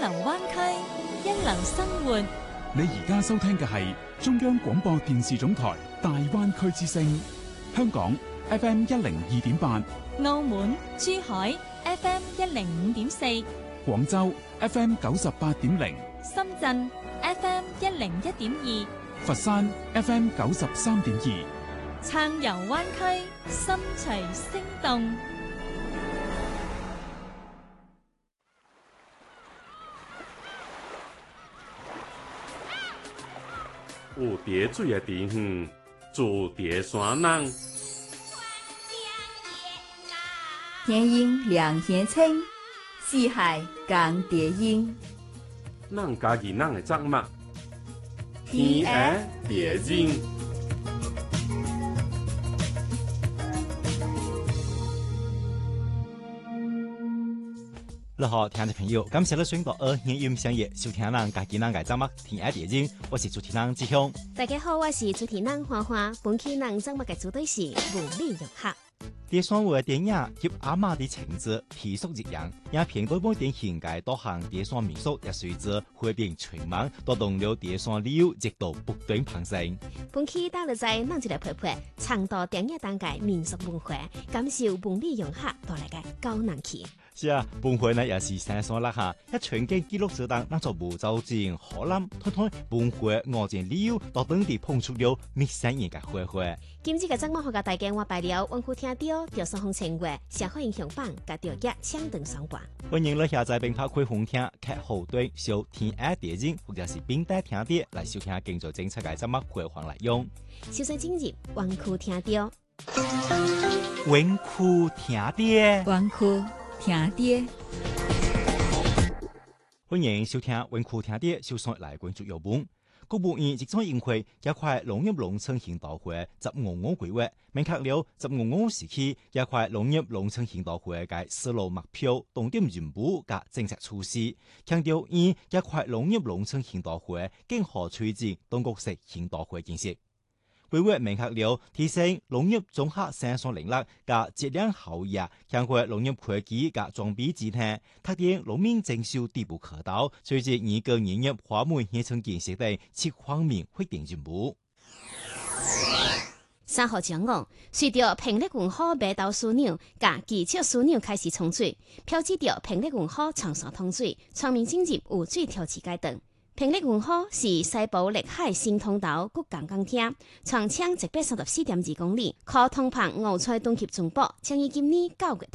流灣區，一流生活。 你而家收聽嘅係中央廣播電視總台大灣區之聲，香港 FM 102.8， 澳門、珠海 FM 105.4， 廣州 FM 98.0， 深圳 FM 101.2， 佛山 FM 93.2， 暢遊灣區，心隨聲動。 有蝶水的地方，住蝶山人。 天陰兩天清，四海共蝶音。 咱家己咱的作物，天涯蝶音。 你好，聽眾朋友，感謝你選擇2月音相約收聽咱家己咱嘅節目《天涯蝶音》，我是主持人志雄。 大家好，我是主持人花花。本期咱節目嘅主題是文理融合。 蝶山話電影及阿媽的情節皮熟一樣，也偏多部典型嘅多項蝶山民俗也隨之火遍全網，帶動了蝶山旅遊熱度不斷攀升。 本期帶你在咱一個陪陪倡導電影當嘅民俗文化，感受文理融合帶來嘅高能氣。 是啊，本會呢也是山山啦下，一全景記錄者當那座無洲戰河南推推本會我前旅遊到當地碰觸了密山人嘅火花。 今次嘅節目學嘅大家我拜了，溫故聽到掉上紅情話，社會影響榜甲掉一搶登上榜。 歡迎你下載並拍開紅聽劇後端小天涯蝶音，或者是並帶聽碟來收聽更多精彩嘅節目回放來用。 首先進入溫故聽到， 溫故聽碟， 溫故聽碟。 歡迎收聽溫故聽碟，首先來關注有本。國務院即將印會一塊農業農村行道會15規劃，明確了15時期一塊農業農村行道會嘅思路目標、重點任務及政策措施，強調以一塊農業農村行道會更好推進中國式行道會建設。規劃明確了提升農業綜合生產能力及質量效益，強化農業科技及裝備集團，特點農民徵收地不可到，隨住二個農業花卉鄉村建設等7方面確定任務。 3號講講，隨着平力文化馬道樞紐及技術樞紐開始重水，標誌着平力文化長沙通水，全面進入有水調治階段。平力文化是西部歷海新通道國港港廳，長長134.2公里，可通澎甌菜東及中部，將於今年9月